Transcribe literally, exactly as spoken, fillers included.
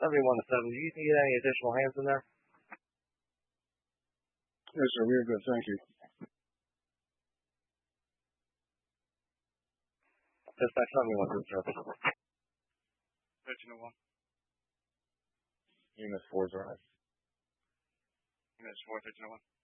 seventy-one to seven. Do you need any additional hands in there? Yes, sir. We're good. Thank you. Dispatch seventy-one to service. thirteen oh one. Unit four is arrived. Unit four, thirteen oh one.